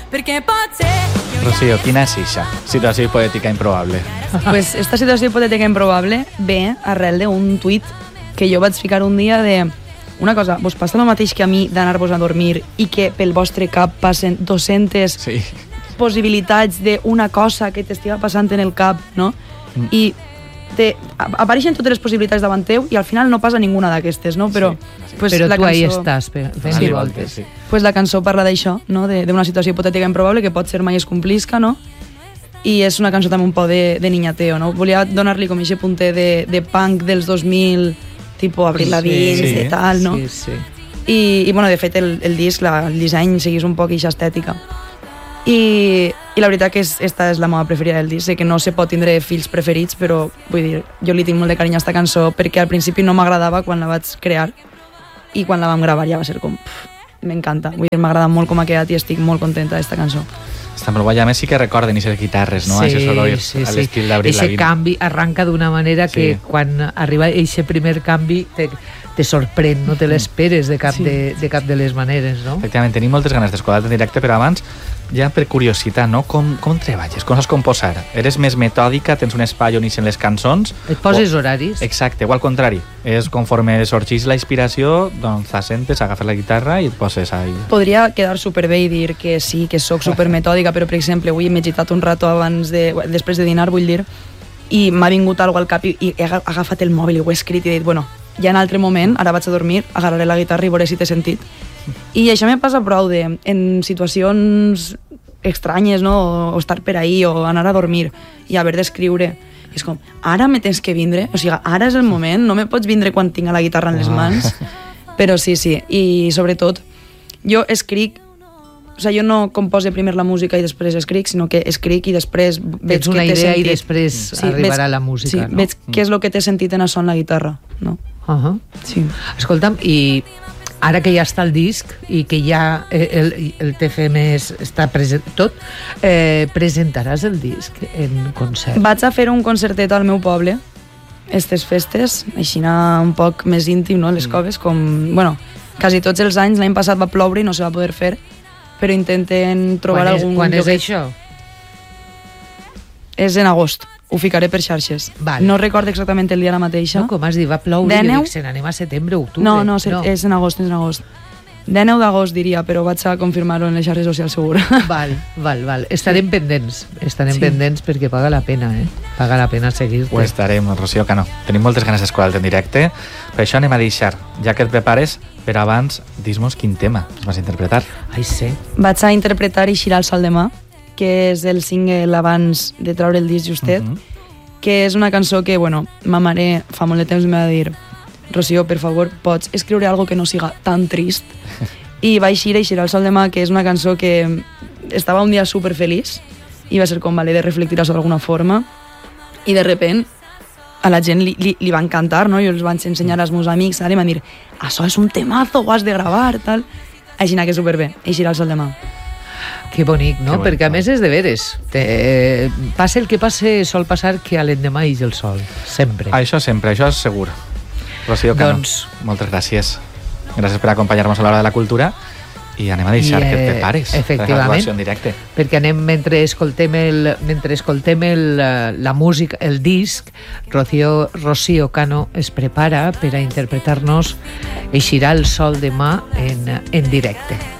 Rocío, quina és eixa situació hipotètica improbable? Pues esta situació hipotètica improbable ve arrel d'un tuit que jo vaig ficar un dia de una cosa, vos passa el mateix que a mi d'anar-vos a dormir i que pel vostre cap passen 200 possibilitats d'una cosa que t'estiga passant en el cap, no? I apareixen totes les possibilitats davant teu i al final no passa ninguna d'aquestes, no? Però, pues, però la tu cançó... ahí estàs fent voltes. Sí. Pues la cançó parla d'això, no? D'una situació hipotètica improbable que pot ser mai es complisca, no? I és una cançó també un poc de niñateo, no? Volia donar-li com aquest punter de punk dels 2000, tipus Avril Lavigne i tal, no? Sí. I bueno, de fet, el disc, el disseny, seguís un poc aquesta estètica. I la veritat que esta és la meva preferida del disc. Sé que no se pot tindre fills preferits, però vull dir, jo li tinc molt de carinyo a esta cançó perquè al principi no m'agradava quan la vaig crear i quan la vam gravar ja va ser com... m'encanta. Vull dir, m'agrada molt com ha quedat i estic molt contenta d'esta cançó. Està molt guai. A més sí que recorden aquestes guitarres, no? Sí, sí. A l'estil d'Avril Lavigne. Eixe canvi arranca d'una manera que quan arriba eixe primer canvi te sorprèn, no te l'esperes de cap de les maneres, no? Efectivament, tenim moltes ganes d'escoltar-te en directe, però abans, ja per curiositat, no? Com treballes? Com saps composar? Eres més metòdica? Tens un espai on ixen les cançons? Et poses horaris? Exacte, o al contrari. És conforme sorgeix la inspiració, doncs t'assentes, agafes la guitarra i et poses ahí. Podria quedar superbé i dir que sí, que sóc supermetòdica, però, per exemple, avui m'he gitat un rato després de dinar, vull dir, i m'ha vingut alguna cosa al cap i he agafat el mòbil i ho he escrit i he dit, bueno, ja en altre moment, ara vaig a dormir, agarraré la guitarra i veuré si té sentit. I això me passa prou en situacions estranyes, no? O estar per ahí, o anar a dormir i haver d'escriure. I és com, ara me tens que vindre? O sigui, ara és el moment, no me pots vindre quan tinc la guitarra en les mans. Però sí. I sobretot, jo escric, o sigui, jo no compose primer la música i després escric, sinó que escric i després veig una què té idea sentit. I després arribarà la música, no? Veig què és el que té sentit en això en la guitarra, no? Sí. Escolta'm, i ara que ja està el disc i que ja el TFM està present tot, presentaràs el disc en concert? Vaig a fer un concertet al meu poble estes festes, així un poc més íntim, no? Les coves, com, bueno, quasi tots els anys. L'any passat va ploure i no se va poder fer, però intenten trobar algun lloc. Quan és això? És en agost. Ho ficaré per xarxes. Vale. No recordo exactament el dia la mateixa. No, com has dit, va ploure, jo dic, se n'anem a setembre, octubre. No, és en agost, De 9 d'agost, diria, però vaig a confirmar-ho en les xarxes socials, segur. Val. Estarem pendents perquè paga la pena, Paga la pena seguir-te. Ho estarem, Rocío Cano. Tenim moltes ganes d'escoltar-te en directe, per això anem a deixar, ja que et prepares, però abans, dis-nos quin tema vas a interpretar. Ai, sí. Vaig a interpretar Eixirà el sol demà, que és el single abans de treure el disc justet, que és una cançó que, bueno, ma mare fa molt de temps em va dir, Rocío, per favor, pots escriure algo que no siga tan trist? I va Eixirà el sol demà, que és una cançó que estava un dia superfeliç i va ser com, vale, de reflectir això d'alguna forma, i de repent a la gent li va encantar, no? Jo els vaig ensenyar als meus amics, i van dir, això és un temazo, ho has de gravar, tal. Així que superbé, Eixirà el sol demà. Que bonic, no? Perquè a més és de veres. Passe el que passe, sol passar que a l'endemà ix el sol. Sempre. Això sempre, això és segur. Rocío Cano, moltes gràcies. Gràcies per acompanyar-nos a l'Hora de la Cultura i anem a deixar que et prepares per la actuació en directe. Perquè anem, mentre escoltem la música, el disc, Rocío Cano es prepara per a interpretar-nos Eixirà el sol demà en directe.